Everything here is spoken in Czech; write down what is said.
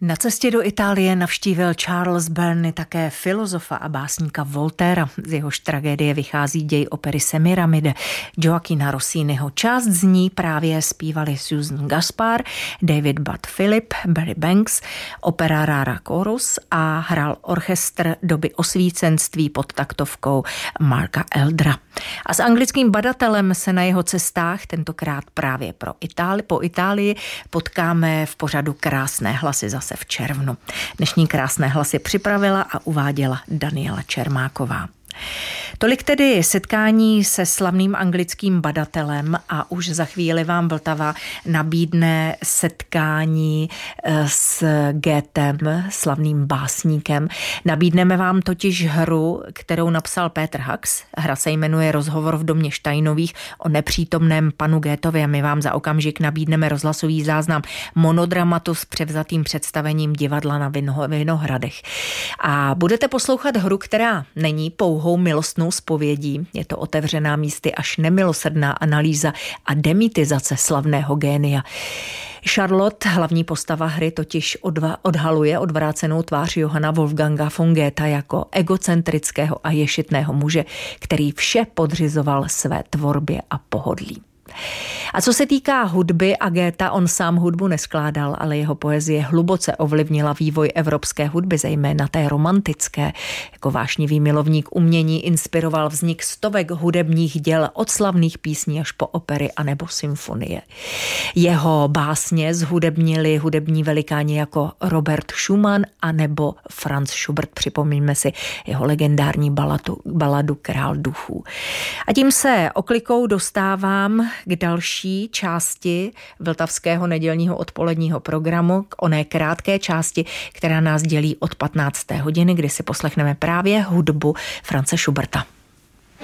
Na cestě do Itálie navštívil Charles Burney také filozofa a básníka Voltaira. Z jehož tragédie vychází děj opery Semiramide Gioachina Rossiniho. Část z ní právě zpívali Susan Gaspar, David Budd Philip, Barry Banks, opera Rara Chorus a hrál orchestr doby osvícenství pod taktovkou Marka Eldra. A s anglickým badatelem se na jeho cestách, tentokrát právě po Itálii, potkáme v pořadu Krásné hlasy zase v červnu. Dnešní Krásné hlasy připravila a uváděla Daniela Čermáková. Tolik tedy setkání se slavným anglickým badatelem a už za chvíli vám Vltava nabídne setkání s Goethem, slavným básníkem. Nabídneme vám totiž hru, kterou napsal Peter Hux. Hra se jmenuje Rozhovor v domě Steinových o nepřítomném panu Goethovi a my vám za okamžik nabídneme rozhlasový záznam monodramatu s převzatým představením divadla na Vinohradech. A budete poslouchat hru, která není pouhou milostnou zpovědí. Je to otevřená místy až nemilosrdná analýza a demitizace slavného génia. Charlotte, hlavní postava hry, totiž odhaluje odvrácenou tvář Johanna Wolfganga von Goethe jako egocentrického a ješitného muže, který vše podřizoval své tvorbě a pohodlí. A co se týká hudby a Goethe, on sám hudbu neskládal, ale jeho poezie hluboce ovlivnila vývoj evropské hudby, zejména té romantické. Jako vášnivý milovník umění inspiroval vznik stovek hudebních děl od slavných písní až po opery anebo symfonie. Jeho básně zhudebnili hudební velikáni jako Robert Schumann anebo Franz Schubert. Připomeňme si jeho legendární baladu Král duchů. A tím se oklikou dostávám k další části vltavského nedělního odpoledního programu, k oné krátké části, která nás dělí od 15. hodiny, kdy si poslechneme právě hudbu Franze Schuberta.